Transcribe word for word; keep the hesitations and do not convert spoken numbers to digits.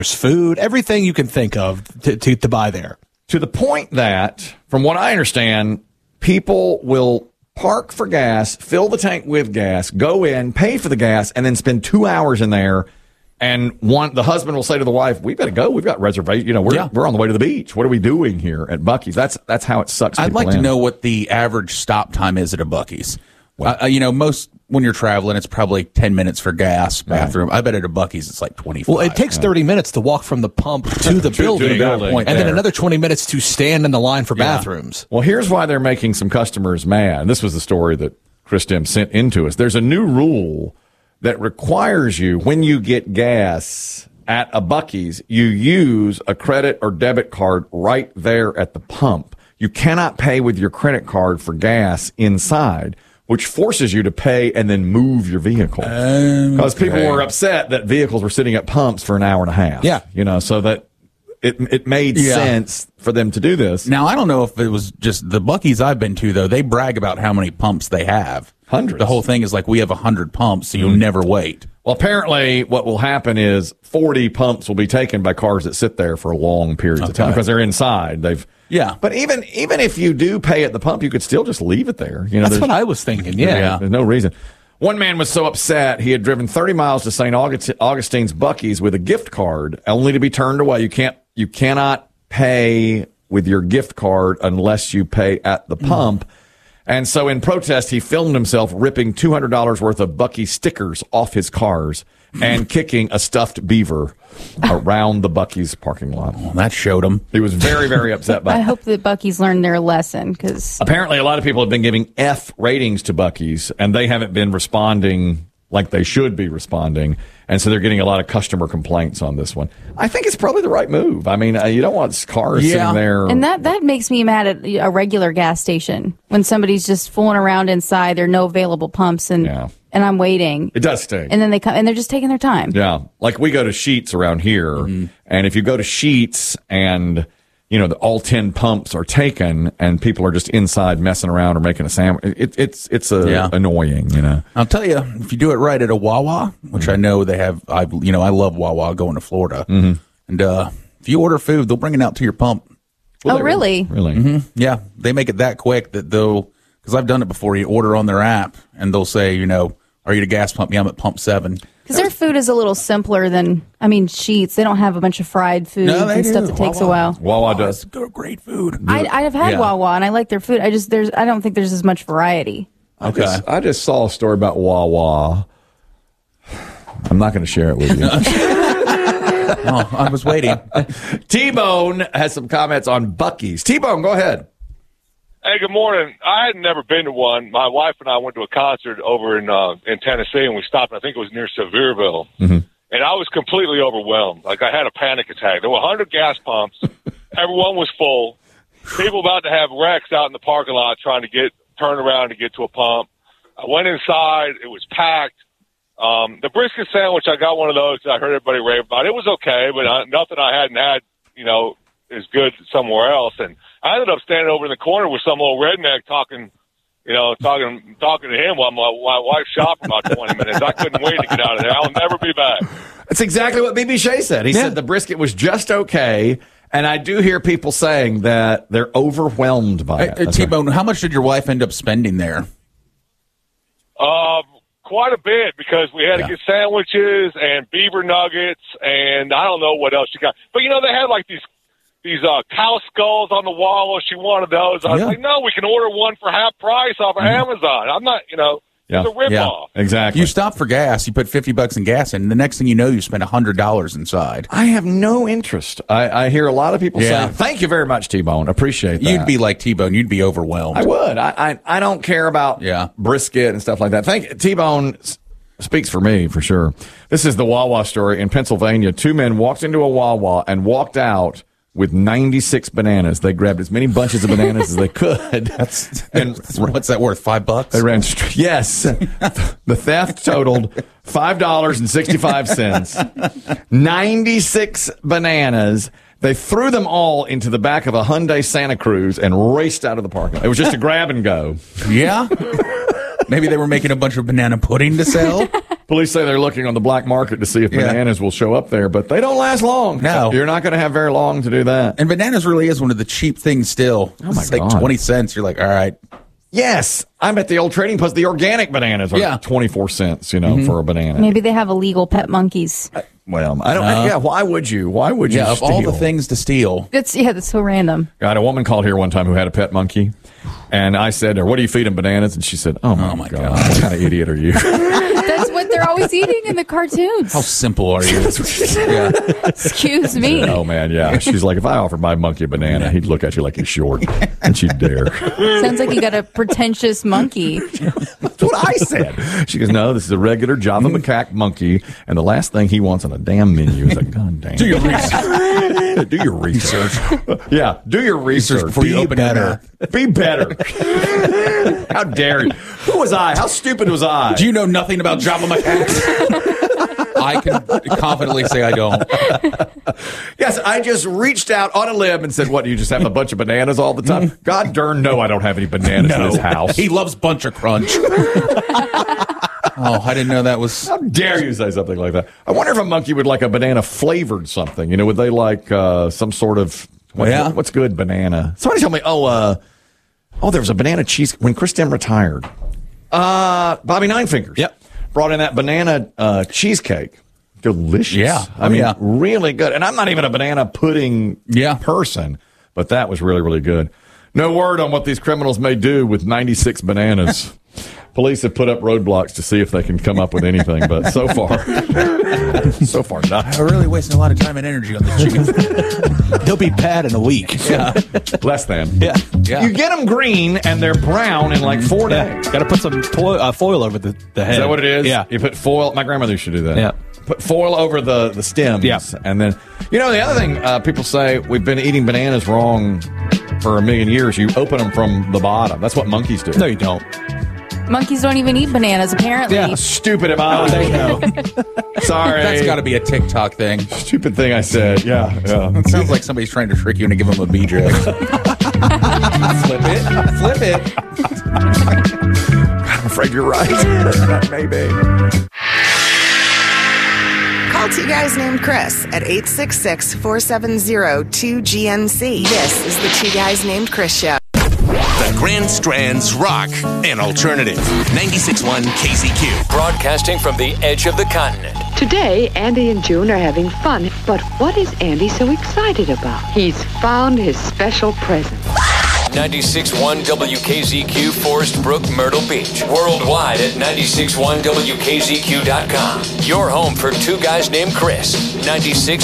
There's food, everything you can think of to, to, to buy there. To the point that, from what I understand, people will park for gas, fill the tank with gas, go in, pay for the gas, and then spend two hours in there. And one, the husband will say to the wife, "We better go. We've got reservation. You know, we're Yeah. we're on the way to the beach. What are we doing here at Buc-ee's?" That's that's how it sucks. I'd people like to in. know what the average stop time is at a Buc-ee's. Uh, you know, most when you're traveling, it's probably ten minutes for gas, bathroom. I bet at a Buc-ee's it's like twenty-five. Well, it takes thirty minutes to walk from the pump to the To building, the building, and then there. another twenty minutes to stand in the line for bathrooms. Well, here's why they're making some customers mad. This was the story that Chris Dim sent into us. There's a new rule that requires you, when you get gas at a Buc-ee's, you use a credit or debit card right there at the pump. You cannot pay with your credit card for gas inside, which forces you to pay and then move your vehicle. Because Okay. people were upset that vehicles were sitting at pumps for an hour and a half. Yeah. You know, so that it it made Yeah. sense for them to do this. Now, I don't know if it was just the Buc-ee's I've been to, though. They brag about how many pumps they have. Hundreds. The whole thing is like, we have one hundred pumps, so you'll never wait. Well, apparently what will happen is forty pumps will be taken by cars that sit there for long periods of time Okay. because they're inside. They've Yeah. But even even if you do pay at the pump, you could still just leave it there. You know, That's there's- what I was thinking. Yeah. Yeah. There's no reason. One man was so upset he had driven thirty miles to Saint August- Augustine's Buc-ee's with a gift card, only to be turned away. You can't you cannot pay with your gift card unless you pay at the pump. And so in protest, he filmed himself ripping two hundred dollars worth of Buc-ee stickers off his cars and kicking a stuffed beaver around the Buc-ee's parking lot. Well, that showed them. He was very, very upset by I it. hope that Buc-ee's learned their lesson because Apparently, a lot of people have been giving F ratings to Buc-ee's, and they haven't been responding like they should be responding. And so they're getting a lot of customer complaints on this one. I think it's probably the right move. I mean, uh, you don't want cars Yeah. sitting there. and that that makes me mad at a regular gas station when somebody's just fooling around inside. There are no available pumps, and Yeah. and I'm waiting, It does stink. and then they come and they're just taking their time. Yeah. Like we go to Sheetz around here, Mm-hmm. and if you go to Sheetz and, you know, the, all ten pumps are taken and people are just inside messing around or making a sandwich, it, it's it's a, Yeah. annoying, you know. I'll tell you, if you do it right at a Wawa, which I know they have, I you know, I love Wawa going to Florida. Mm-hmm. And uh, if you order food, they'll bring it out to your pump. Oh, really? Really? Yeah, they make it that quick that they'll, because I've done it before, you order on their app and they'll say, you know, are you at a gas pump? Yeah, I'm at pump seven. Because their food is a little simpler than, I mean, Sheets. They don't have a bunch of fried food No, they and stuff do. that takes Wawa. a while. Wawa Oh, does. it's good, great food. I, I have had Yeah. Wawa and I like their food. I just there's I don't think there's as much variety. I just, I just saw a story about Wawa. I'm not going to share it with you. Oh, I was waiting. T-Bone has some comments on Buc-ee's. T-Bone, go ahead. Hey, good morning. I had never been to one. My wife and I went to a concert over in uh, in Tennessee, and we stopped. I think it was near Sevierville, Mm-hmm. and I was completely overwhelmed. Like I had a panic attack. There were one hundred gas pumps. Everyone was full. People about to have wrecks out in the parking lot trying to get turn around to get to a pump. I went inside. It was packed. Um, the brisket sandwich, I got one of those. I heard everybody rave about it. It was okay, but I, nothing I hadn't had, you know, is good somewhere else. And I ended up standing over in the corner with some old redneck talking, you know, talking talking to him while my, my wife shopped for about twenty minutes. I couldn't wait to get out of there. I'll never be back. That's exactly what B B Shea said. He Yeah. said the brisket was just okay. And I do hear people saying that they're overwhelmed by Hey, it. uh, That's right. T-Bone, how much did your wife end up spending there? Uh, quite a bit because we had Yeah. to get sandwiches and beaver nuggets and I don't know what else she got. But, you know, they had like these these uh, cow skulls on the wall. She wanted those. I was Yeah. like, no, we can order one for half price off of Amazon. I'm not, you know, Yeah. it's a ripoff. Yeah. Exactly. You stop for gas, you put fifty bucks in gas in, and the next thing you know, you spend one hundred dollars inside. I have no interest. I, I hear a lot of people Yeah. saying, thank you very much, T-Bone. Appreciate that. You'd be like T-Bone, you'd be overwhelmed. I would. I, I, I don't care about Yeah. brisket and stuff like that. Thank T-Bone s- speaks for me, for sure. This is the Wawa story in Pennsylvania. Two men walked into a Wawa and walked out with ninety-six bananas. They grabbed as many bunches of bananas as they could. That's, and what's that worth? Five bucks? they ran straight. Yes. The theft totaled five dollars and sixty-five cents. ninety-six bananas. They threw them all into the back of a Hyundai Santa Cruz and raced out of the parking lot. It was just a grab and go. Yeah. Maybe they were making a bunch of banana pudding to sell. Police say they're looking on the black market to see if Yeah. bananas will show up there, but they don't last long. No. You're not going to have very long to do that. And bananas really is one of the cheap things still. Oh, my it's like God. twenty cents. You're like, all right. Yes, I'm at the old trading post. The organic bananas are Yeah. twenty-four cents, you know, for a banana. Maybe they have illegal pet monkeys. Well, I don't. Uh, yeah, why would you? Why would you? Yeah, of all the steal? things to steal. That's yeah, that's so random. God, a woman called here one time who had a pet monkey, and I said to her, "What do you feed him, bananas?" And she said, "Oh my, Oh, my God, God. what kind of idiot are you?" That's what they're always eating in the cartoons. How simple are you? yeah. Excuse me. Oh man, yeah. She's like, if I offered my monkey a banana, he'd look at you like he's short, and she'd dare. Sounds like you got a pretentious monkey. That's what I said. She goes, no, this is a regular Java macaque monkey, and the last thing he wants on a damn menu is a god damn. Do your research. do your research. yeah, do your research before you Be open your better. mouth. Be better. How dare you? Who was I? How stupid was I? Do you know nothing about Java macaques? I can confidently say I don't. Yes, I just reached out on a limb and said, what, do you just have a bunch of bananas all the time? God darn no, I don't have any bananas in this house. He loves Bunch of Crunch. Oh, I didn't know that was. How dare you say something like that? I wonder if a monkey would like a banana flavored something. You know, would they like uh, some sort of, what, Yeah. what's good banana? Somebody told me, oh, uh, oh, there was a banana cheese, when Chris Dem retired, uh, Bobby Ninefingers. Yep. Brought in that banana uh, cheesecake. Delicious. Yeah. I Oh, mean, yeah. really good. And I'm not even a banana pudding Yeah. person, but that was really, really good. No word on what these criminals may do with ninety-six bananas. Police have put up roadblocks to see if they can come up with anything, but so far, so far, not. I'm really wasting a lot of time and energy on the chicken. They'll be bad in a week. Yeah. Less than. Yeah. Yeah. You get them green and they're brown in like four days. Got to put some toil, uh, foil over the, the head. Is that what it is? Yeah. You put foil. My grandmother used to do that. Yeah. Put foil over the, the stems. Yeah. And then, you know, the other thing uh, people say, we've been eating bananas wrong for a million years. You open them from the bottom. That's what monkeys do. No, you don't. Monkeys don't even eat bananas, apparently. Yeah. Stupid am I. They know. Sorry. That's got to be a TikTok thing. Stupid thing I said. Yeah. Yeah. It sounds like somebody's trying to trick you into giving them a B J. Flip it. Flip it. I'm afraid you're right. Maybe. Call two guys named Chris at eight six six, four seven zero, two G N C. This is the Two Guys Named Chris Show. The Grand Strand's Rock and Alternative. ninety-six point one K Z Q. Broadcasting from the edge of the continent. Today, Andy and June are having fun, but what is Andy so excited about? He's found his special present. ninety-six point one W K Z Q, Forest Brook, Myrtle Beach. Worldwide at ninety-six point one W K Z Q dot com. Your home for Two Guys Named Chris. ninety-six